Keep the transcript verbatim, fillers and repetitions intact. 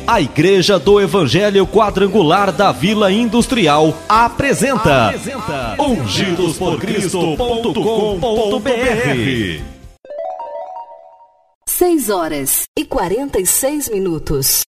A Igreja do Evangelho Quadrangular da Vila Industrial apresenta, apresenta ungidos por cristo ponto com ponto br. seis horas e quarenta e seis minutos.